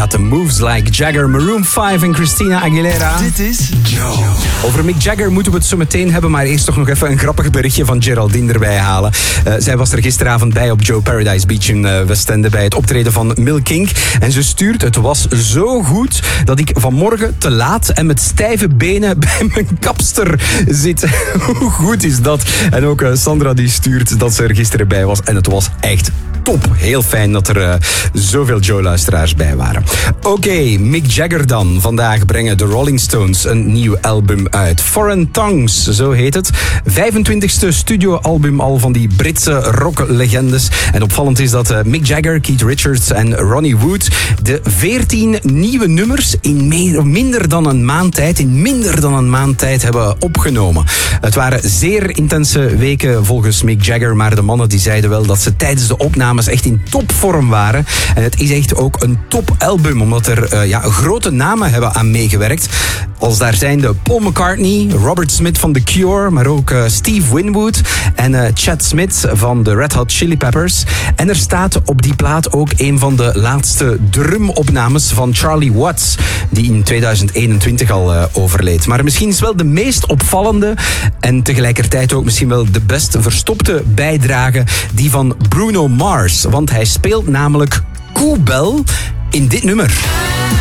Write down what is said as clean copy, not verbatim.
platen. Moves Like Jagger, Maroon 5 en Christina Aguilera. Dit is Joe. Over Mick Jagger moeten we het zo meteen hebben, maar eerst toch nog even een grappig berichtje van Geraldine erbij halen. Zij was er gisteravond bij op Joe Paradise Beach in Westende bij het optreden van Milk Inc. En ze stuurt, het was zo goed dat ik vanmorgen te laat en met stijve benen bij mijn kapster zit. Hoe goed is dat? En ook Sandra die stuurt dat ze er gisteren bij was en het was echt top. Heel fijn dat er zoveel Joe-luisteraars bij waren. Oké, Mick Jagger dan. Vandaag brengen de Rolling Stones een nieuw album uit. Foreign Tongues, zo heet het. 25e studioalbum al van die Britse rocklegendes. En opvallend is dat Mick Jagger, Keith Richards en Ronnie Wood de 14 nieuwe nummers in minder dan een maand tijd hebben opgenomen. Het waren zeer intense weken volgens Mick Jagger, maar de mannen die zeiden wel dat ze tijdens de opnames echt in topvorm waren. En het is echt ook een topalbum, omdat er grote namen hebben aan meegewerkt. Als daar zijn de Paul McCartney, Robert Smith van The Cure, maar ook Steve Winwood en Chad Smith van de Red Hot Chili Peppers. En er staat op die plaat ook een van de laatste drumopnames van Charlie Watts, die in 2021 al overleed. Maar misschien is wel de meest opvallende en tegelijkertijd ook misschien wel de best verstopte bijdrage die van Bruno Mars. Want hij speelt namelijk Koebel in dit nummer.